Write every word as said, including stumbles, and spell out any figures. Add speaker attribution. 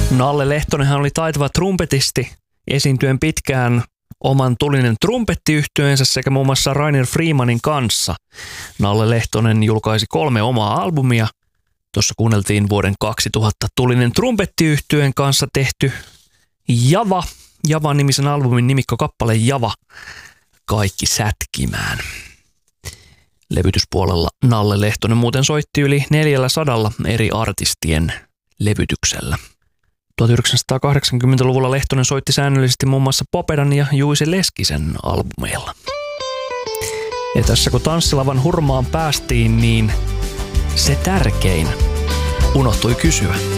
Speaker 1: Nalle Lehtonenhan oli taitava trumpetisti, esiintyen pitkään oman Tulinen trumpettiyhtyeensä sekä muun muassa Rainer Freemanin kanssa. Nalle Lehtonen julkaisi kolme omaa albumia. Tuossa kuunneltiin vuoden kaksituhatta Tulinen trumpettiyhtyeen kanssa tehty Java, Java-nimisen albumin nimikkokappale Java, Kaikki sätkimään. Levytyspuolella Nalle Lehtonen muuten soitti yli neljällä sadalla eri artistien levytyksellä. tuhatyhdeksänsataakahdeksankymmentäluvulla Lehtonen soitti säännöllisesti muun muassa Popedan ja Juise Leskisen albumeilla. Ja tässä kun tanssilavan hurmaan päästiin, niin se tärkein unohtui kysyä.